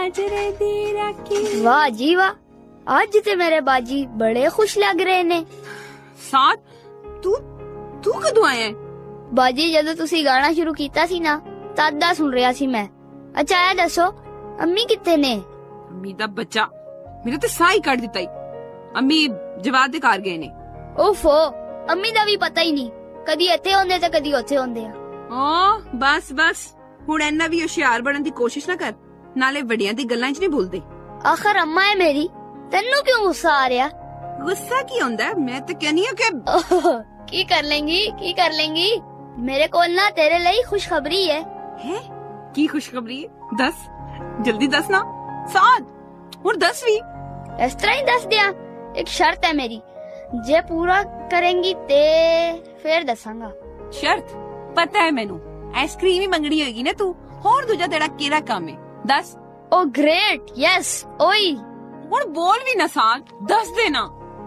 वाह जी वाह, आज ते मेरे बाजी बड़े खुश लग रहे ने। साथ तू कदों आया है? बाजी जदों तुसी गाना शुरू कीता सी ना तद दा सुन रहा सी मैं। अच्छा ये दसो अम्मी कित्थे ने? अम्मी दा बच्चा मेरे ते साह ही कट दिता ही। अम्मी जवाब दे घर गए ने। ओफो, अम्मी दा भी पता ही नहीं, कदी इत्थे होंदे ते कदी उत्थे होंदे आ। ओ बस बस हुण इन्ना भी होशियार बनन दी कोशिश ना कर, नाले वड्डियां दी गल्लां च नहीं भूलदे। आखिर अम्मा है मेरी, तेनू क्यों गुस्सा आ रहा? गुस्सा की होंदा है? मैं तो कहनी हूं कि की कर लेंगी मेरे कोल ना तेरे लिए खुशखबरी है। की खुशखबरी है? दस जल्दी दस ना साथ, हुण दस भी। इस तरह ही दस दिया। एक शर्त है मेरी, जे पूरा करेंगी ते फिर दसांगा। शर्त पता है मैनू, आइसक्रीम ही मंगनी होगी ना तू, होर दूजा तेरा केड़ा काम है? दस। ओ ग्रेट, यस ओई। हुण बोल भी ना साथ, दस देना।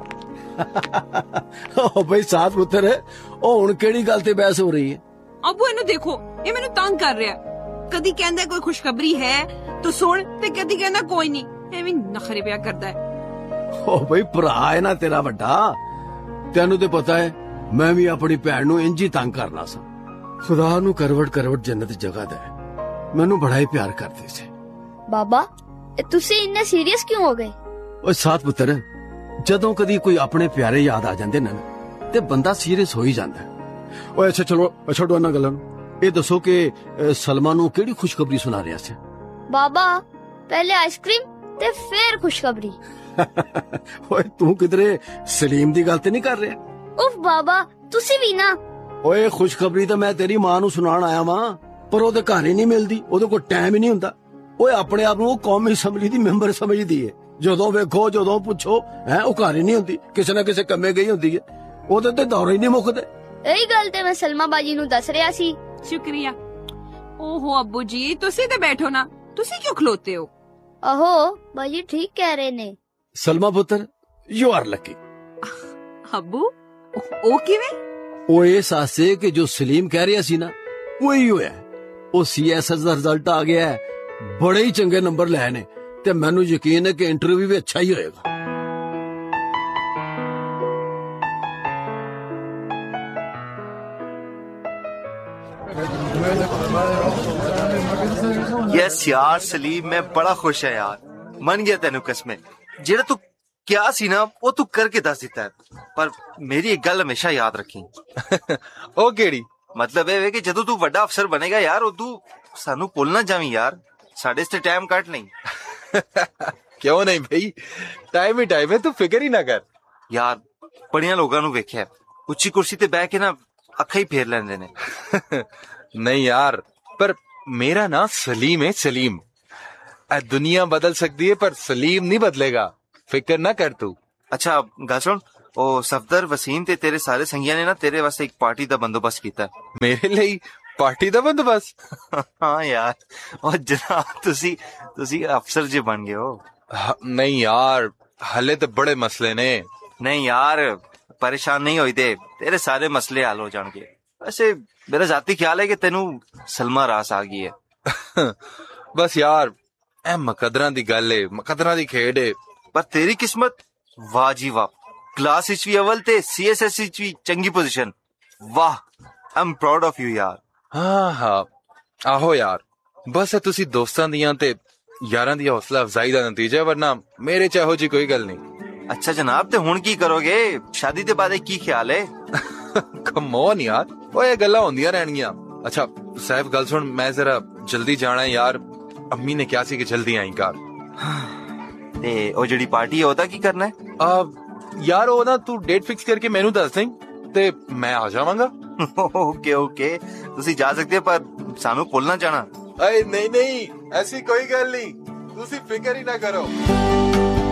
ओ भाई साथ पुत्र है, ओ हुण केड़ी गल ते बहस हो रही है? अबू इन्नू देखो, ये मैनू तंग कर रहा है। कदी कहंदा कोई खुशखबरी है तो सुन, ते कदी कहंदा कोई नहीं, एवें नखरे पिया करदा है। ओ भाई भरा है ना तेरा बड़ा, तेनू ते पता है मैं भी अपनी भैन नू इंज ही तंग करना सा। खुदा नू करवट करवट जन्नत जगह दे, मैनू बड़ा ही प्यार करदे से। बाबा तुसी इन्ने सीरियस क्यों हो गए? ओ साथ पुत्र, जदों कदी कोई अपने प्यारे याद आ जांदे ने ते बंदा सीरियस हो ही जांदा है। ओ अच्छा चलो छोड़ो इन्हां गल्लां नू, ये दसो कि सलमा नू केड़ी खुशखबरी सुना रहा सी? बाबा पहले आइसक्रीम ते फिर खुशखबरी। ओए तू किधरे सलीम दी गल ते नहीं कर रहा? उफ बाबा तुसी भी ना। ओए खुशखबरी तो मैं तेरी मां नू सुनाण आया वां, पर ओदे घर ही नहीं मिलदी, ओदे कोल टाइम ही नहीं हुंदा। ओए अपने आप नू कौमी असैंबली दी मैंबर समझदी है, जदों वेखो जदों पुछो है ओ घर ही नहीं हुंदी, किसे ना किसे कम्मे गई हुंदी है, ओदे ते दौरे ही नहीं मुकदे। यही गल ते मैं सलमा बाजी नू दस रहा सी। शुक्रिया। ओहो अब्बू जी तुसी ते बैठो ना, तुसी क्यों खलोते हो? आहो बाजी ठीक कह रहे ने। सलमा पुत्र यू आर लकी। अब्बू ओ किवें? ओ इस आसे कि जो सलीम कह रहा सी ना वही होया। ओ सीएसएस दा रिजल्ट आ गया है, बड़े ही चंगे नंबर लए ने, ते मैनू यकीन है कि इंटरव्यू भी अच्छा ही होएगा। यस यार सलीम, मैं बड़ा खुश है यार, मन गया तेनू कसमें। जेड़ा तू क्या सी ना वो तू करके दस दिता है, पर मेरी एक गल हमेशा याद रखी। ओ केड़ी? मतलब है कि जदों तू बड़ा अफसर बनेगा यार, उदू सानू भुल ना जावी यार, साडे इस्ते टाइम कट नहीं। क्यों नहीं भाई, टाइम ही टाइम है, तू फिक्र ही ना कर। यार बड़िया लोगों नू वेख्या उच्ची कुर्सी ते बैठ के ना अखा ही फेर लेंदे ने। नहीं यार, पर मेरा ना सलीम है, सलीम। दुनिया बदल सकती है पर सलीम नहीं बदलेगा, फिक्र ना कर तू। अच्छा गल सुन, ओ सफदर वसीम ते तेरे सारे संगिया ने ना तेरे वास्ते एक पार्टी दा बंदोबस्त कीता। मेरे लिए पार्टी दा बंदोबस्त? हाँ यार, और जनाब तुसी अफसर जे बन गए हो। नहीं यार, हले तो बड़े मसले ने। नहीं यार परेशान नहीं होई दे, तेरे सारे मसले हल हो जाएंगे। वैसे मेरा जाती ख्याल है कि तेनू सलमा रास आ गई है। बस यार ए मकदरा दी गल है, मकदरा दी खेड है। पर तेरी किस्मत वाह जी वाह, क्लास विच भी अव्वल ते सीएसएस विच भी चंगी पोजीशन। वाह, I am proud of you यार। हाँ आहो यार, बस तुसी दोस्तां दियां ते यारां दी हौसला अफजाई दा नतीजा, वरना मेरे च एहो जी कोई गल नहीं। अच्छा जनाब, ते हुण की करोगे? शादी दे बाद की ख्याल है? कम ऑन यार, ओए गल्लां होंदियां रहणगियां। अच्छा साहब गल सुन, मैं जरा जल्दी जाना है यार, अम्मी ने क्या सी कि जल्दी आई घर। ते ओ जेडी पार्टी है ओदा की करना है? यार ओ ना तू डेट फिक्स करके मेनू दस दें ते मैं आ जावांगा। ओके ओके, तुसी जा सकते हो, पर सानू भुल ना जाना। नहीं नहीं, ऐसी कोई गल नहीं, तुसी फिक्र ही ना करो।